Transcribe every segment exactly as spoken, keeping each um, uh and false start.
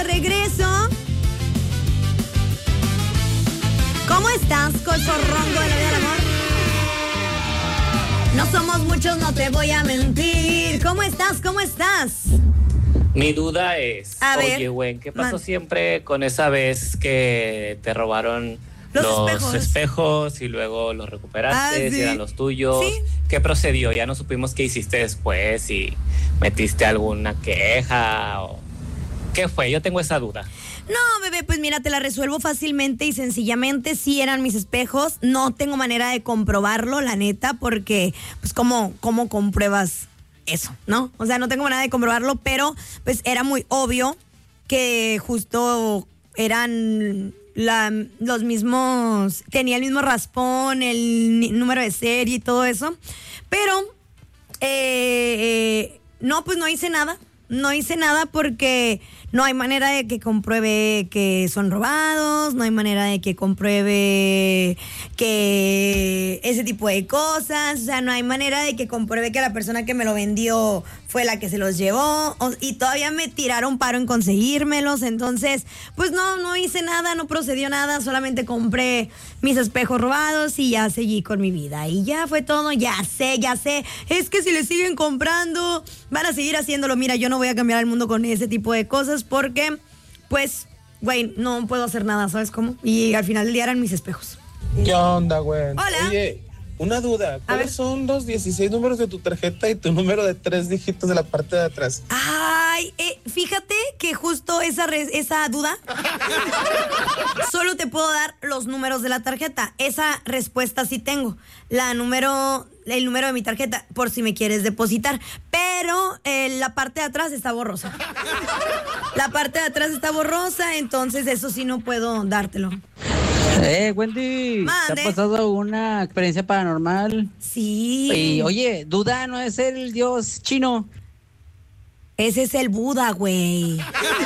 de regreso. ¿Cómo estás, cochorrongo de la vida del amor? No somos muchos, no te voy a mentir. ¿Cómo estás? ¿Cómo estás? Mi duda es, a oye, ver, güey, ¿qué pasó man. siempre con esa vez que te robaron los, los espejos. espejos y luego los recuperaste, Ah, sí. si eran los tuyos? ¿Sí? ¿Qué procedió? Ya no supimos qué hiciste después, si metiste alguna queja o... ¿Qué fue? Yo tengo esa duda. No, bebé, pues mira, te la resuelvo fácilmente y sencillamente. Sí eran mis espejos. No tengo manera de comprobarlo, la neta, porque, pues, ¿cómo, cómo compruebas eso, no? O sea, no tengo manera de comprobarlo, pero, pues, era muy obvio que justo eran la, los mismos, tenía el mismo raspón, el ni- número de serie y todo eso. Pero, eh, eh, no, pues no hice nada. No hice nada porque no hay manera de que compruebe que son robados, no hay manera de que compruebe que ese tipo de cosas, o sea, no hay manera de que compruebe que la persona que me lo vendió fue la que se los llevó, o- y todavía me tiraron paro en conseguírmelos. Entonces, pues no, no hice nada, no procedió nada, solamente compré mis espejos robados y ya seguí con mi vida. Y ya fue todo, ya sé, ya sé. Es que si le siguen comprando, van a seguir haciéndolo. Mira, yo no voy a cambiar el mundo con ese tipo de cosas porque, pues, güey, no puedo hacer nada, ¿sabes cómo? Y al final del día eran mis espejos. ¿Qué onda, güey? Hola. Oye, una duda. A ¿Cuáles ver. son los dieciséis números de tu tarjeta y tu número de tres dígitos de la parte de atrás? Ay, eh, fíjate que justo esa, re- esa duda, solo te puedo dar los números de la tarjeta. Esa respuesta sí tengo. La número, el número de mi tarjeta, por si me quieres depositar. Pero eh, la parte de atrás está borrosa. La parte de atrás está borrosa, entonces eso sí no puedo dártelo. Eh, Wendy, Mande. ¿te ha pasado una experiencia paranormal? Sí. Y oye, duda no es el dios chino. Ese es el Buda, güey.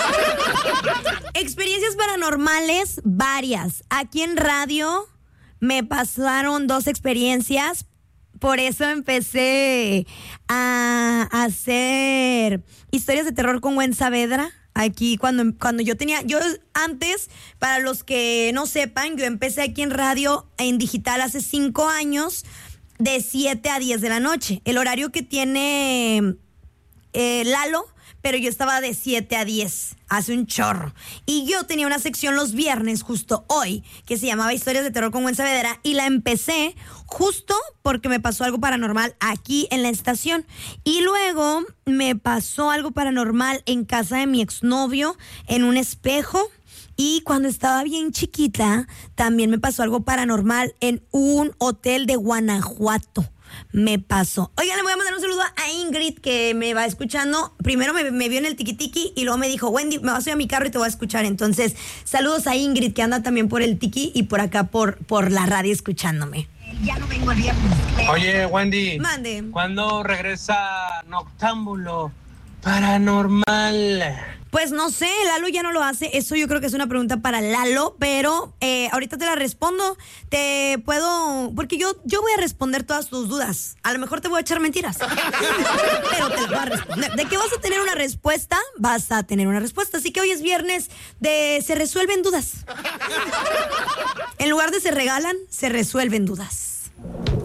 Experiencias paranormales, varias. Aquí en radio me pasaron dos experiencias. Por eso empecé a hacer historias de terror con Gwen Saavedra. Aquí cuando, cuando yo tenía, yo antes, para los que no sepan, yo empecé aquí en radio, en digital, hace cinco años, de siete a diez de la noche. El horario que tiene eh, Lalo, pero yo estaba de siete a diez, hace un chorro. Y yo tenía una sección los viernes, justo hoy, que se llamaba Historias de Terror con Gwen Saavedra, y la empecé justo porque me pasó algo paranormal aquí en la estación. Y luego me pasó algo paranormal en casa de mi exnovio, en un espejo. Y cuando estaba bien chiquita, también me pasó algo paranormal en un hotel de Guanajuato. Me pasó. Oigan, le voy a mandar un saludo a Ingrid, que me va escuchando. Primero me, me vio en el tiki-tiki y luego me dijo, Wendy, me vas a subir a mi carro y te voy a escuchar. Entonces, saludos a Ingrid, que anda también por el tiki y por acá por, por la radio escuchándome. Ya no vengo el viernes. Oye, Wendy. Mande. ¿Cuándo regresa Noctámbulo Paranormal? Pues no sé, Lalo ya no lo hace. Eso yo creo que es una pregunta para Lalo, pero eh, ahorita te la respondo. Te puedo, porque yo, yo voy a responder todas tus dudas. A lo mejor te voy a echar mentiras, pero te las voy a responder. De que vas a tener una respuesta, vas a tener una respuesta. Así que hoy es viernes de Se Resuelven Dudas. En lugar de se regalan, se resuelven dudas.